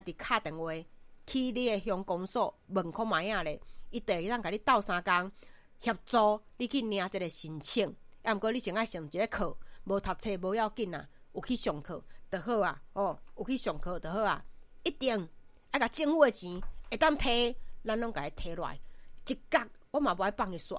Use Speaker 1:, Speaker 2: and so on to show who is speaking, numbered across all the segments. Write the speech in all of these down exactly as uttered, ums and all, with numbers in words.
Speaker 1: 伫敲电话去你的乡公所问看卖啊咧，伊就会当甲你斗三工协助你去领这个申请。啊，毋过你先爱上一个课，无读册无要紧啊，有去上课就好啊。哦，有去上课就好啊，一定爱甲政府的钱会当摕，咱拢甲伊摕落来，一角我嘛无爱放去煞。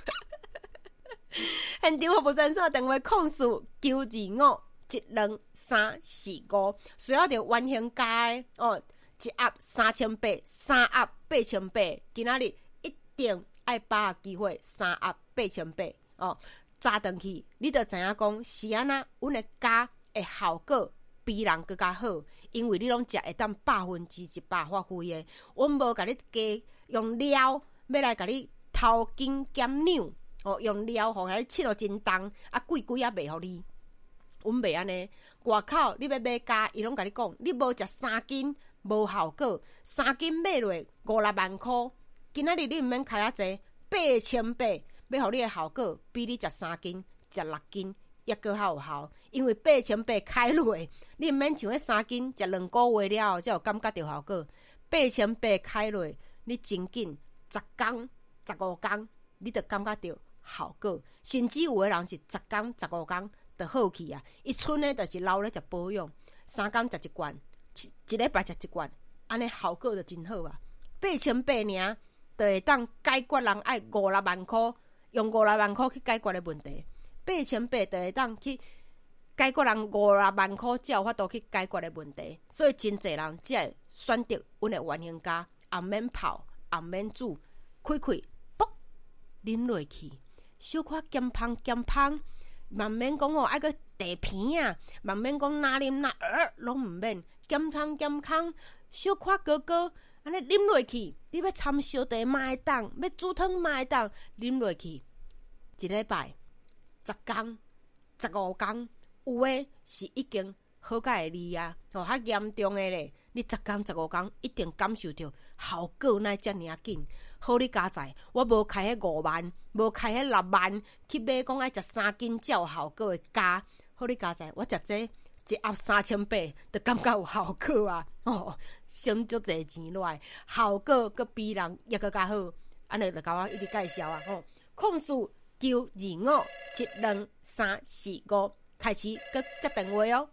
Speaker 1: 现场服务专线电话控诉九二五一两三四五，需要着完形价的哦，一盒三千八，三盒八千八，今仔日一定爱把握机会，三盒八千八哦。早顿去，你就知影讲是安那，阮的家的效果比人更加好，因为你拢食会当百分之一百发挥的。阮无甲你加用料，要来甲你头筋减扭哦，用料互来切落真重，啊贵贵啊卖互你。阮袂安尼，外口你要买家，伊拢甲你讲，你无食三斤无效果，三斤买落五六万箍，今仔日你毋免开啊济，八千八。要互你的效果比你食三斤、食六斤抑搁较有效，因为八千八开落，你毋免像迄三斤食两个月了后才有感觉到效果。八千八开落，你真紧十工、十五工，你就感觉到效果。甚至有的人是十工、十五工就好去啊！伊剩的就是留咧食保养，三工食一罐，一一礼拜食一罐，安尼效果就真好啊！八千八尔，就会当解决人爱五六万箍。用五六万块去解决的问题，八千八就会当去解决人五六万块才有法度去解决的问题，所以真侪人才会选择阮的原型家，也毋免泡，也毋免煮，开开，啵，啉落去，小可减芳减芳，慢免讲哦，爱个地片啊，慢免讲哪啉哪呃，拢毋免，减芳减芳，小可哥哥。安尼啉落去，你要掺烧茶嘛会当，要煮汤嘛会当，啉落去一礼拜、十工、十五工，有诶是已经好甲会离啊，吼较严重诶咧，你十工、十五工一定感受到效果哪遮尔紧。好你加在，我无开迄五万，无开迄六万去买讲爱食三斤才有效果诶加，好你加在，我食这。一盒三千八，就感觉有效果啊！哦，省足侪钱落来，效果佮比人抑佮较好，安尼就甲我一直介绍啊！吼，控诉九二五一两三四五，开始佮接电话哦。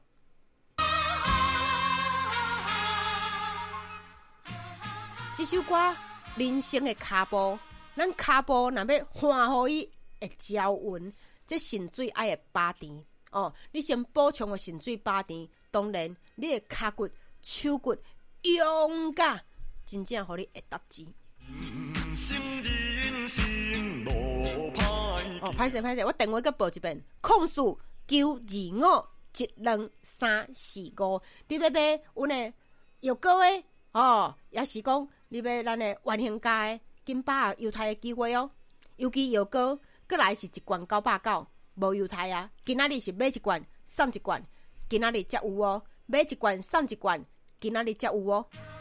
Speaker 1: 这首歌人生的骹步，咱骹步若要换互伊会招运，这肾水爱会饱甜。哦，你先补充个肾水饱甜，当然你的骹骨、手骨勇敢，真正互你会达志。哦，歹势歹势，我电话佮报一遍，控诉九二五一两三四五。你要买阮的药膏的哦，也是讲你要咱的原型价的，紧把握犹太的机会哦。尤其药膏，过来是一罐九百九。无犹太啊！今仔日是买一罐送一罐，今仔日才有哦。买一罐送一罐，今仔日才有哦。